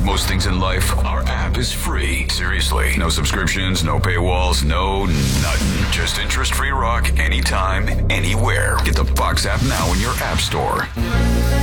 Like most things in life, our app is free. Seriously. No subscriptions, no paywalls, no nothing. Just interest-free rock anytime, anywhere. Get the Fox app now in your app store.